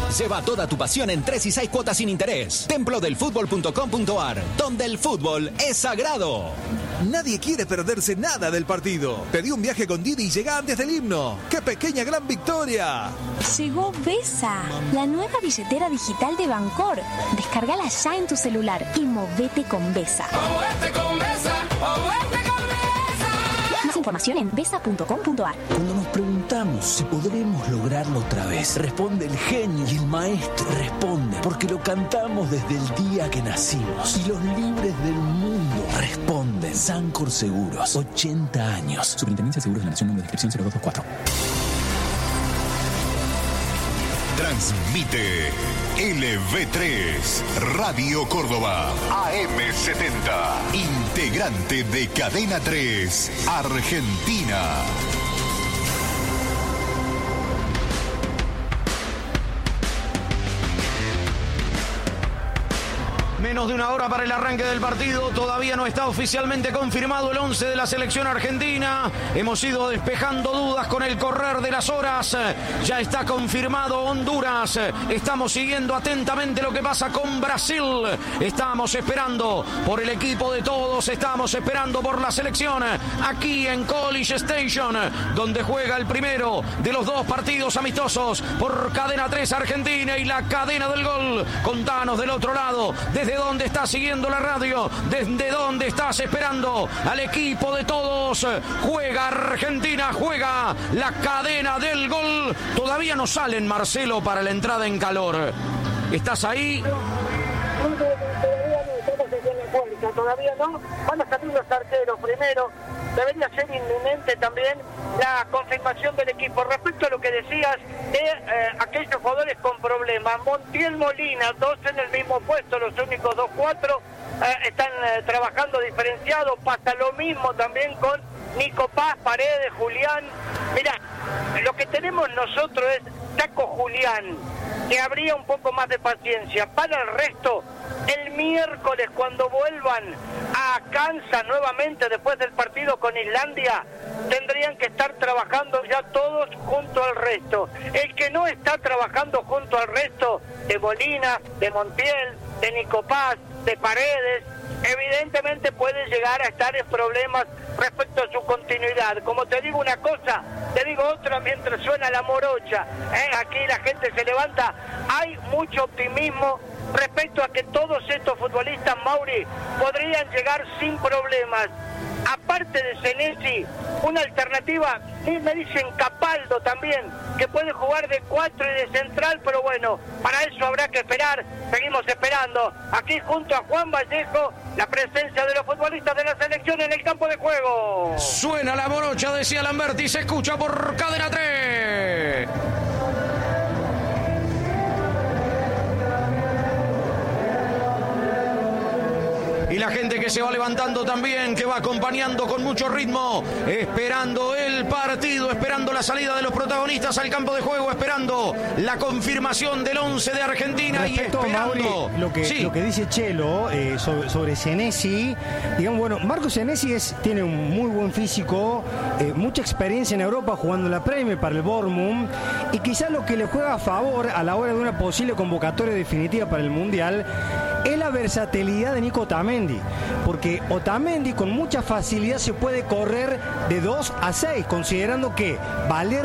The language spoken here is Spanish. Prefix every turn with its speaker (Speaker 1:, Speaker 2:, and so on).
Speaker 1: Lleva toda tu pasión en 3 y 6 cuotas sin interés. Templodelfutbol.com.ar, donde el fútbol es sagrado.
Speaker 2: Nadie quiere perderse nada del partido. Pedí un viaje con Didi y llega antes del himno. ¡Qué pequeña gran victoria!
Speaker 3: Llegó Vesa, la nueva billetera digital de Bancor. Descárgala ya en tu celular y movete con Vesa.
Speaker 4: ¡Movete con Vesa! ¡Movete con Vesa!
Speaker 3: Más información en vesa.com.ar.
Speaker 5: Cuando nos preguntamos si podremos lograrlo otra vez, responde el genio y el maestro. Responde porque lo cantamos desde el día que nacimos. Y los libres del mundo responden. Sancor Seguros, 80 años.
Speaker 6: Superintendencia de Seguros de la Nación, número de inscripción 0224.
Speaker 7: Transmite LV3 Radio Córdoba AM70, integrante de Cadena 3 Argentina.
Speaker 8: Menos de una hora para el arranque del partido. Todavía no está oficialmente confirmado el 11 de la selección argentina. Hemos ido despejando dudas con el correr de las horas. Ya está confirmado Honduras. Estamos siguiendo atentamente lo que pasa con Brasil. Estamos esperando por el equipo de todos. Estamos esperando por la selección aquí en College Station, donde juega el primero de los dos partidos amistosos por Cadena 3 Argentina y la cadena del gol. Contanos del otro lado, ¿desde dónde estás siguiendo la radio? ¿Desde dónde estás esperando al equipo de todos? Juega Argentina, juega la cadena del gol. Todavía no salen, Marcelo, para la entrada en calor. ¿Estás ahí?
Speaker 9: Todavía no, van a salir los arqueros primero. Debería ser inminente también la confirmación del equipo. Respecto a lo que decías de aquellos jugadores con problemas, Montiel, Molina, dos en el mismo puesto, los únicos 2-4 están trabajando diferenciado. Pasa lo mismo también con Nico Paz, Paredes, Julián. Mirá, lo que tenemos nosotros es Taco Julián, que habría un poco más de paciencia. Para el resto, el miércoles cuando vuelvan a Kansas nuevamente después del partido con Islandia, tendrían que estar trabajando ya todos junto al resto. El que no está trabajando junto al resto, de Molina, de Montiel, de Nico Paz, de Paredes, evidentemente puede llegar a estar en problemas respecto a su continuidad. Como te digo una cosa, te digo otra mientras suena la morocha. Aquí la gente se levanta. Hay mucho optimismo respecto a que todos estos futbolistas, Mauri, podrían llegar sin problemas. Aparte de Senesi, una alternativa, me dicen Capaldo también, que puede jugar de 4 y de central, pero bueno, para eso habrá que esperar. Seguimos esperando. Aquí junto a Juan Vallejo, la presencia de los futbolistas de la selección en el campo de juego.
Speaker 8: Suena la morocha, decía Lamberti, se escucha por Cadena 3. Y la gente que se va levantando también, que va acompañando con mucho ritmo, esperando el partido, esperando la salida de los protagonistas al campo de juego, esperando la confirmación del 11 de Argentina. Respecto, y esperando
Speaker 10: Mauri, lo que dice Chelo sobre Senesi, digamos, bueno, Marco Senesi tiene un muy buen físico, mucha experiencia en Europa jugando en la Premier para el Bournemouth, y quizás lo que le juega a favor a la hora de una posible convocatoria definitiva para el Mundial es la versatilidad de Nico Otamendi, porque Otamendi con mucha facilidad se puede correr de 2 a 6, considerando que Valer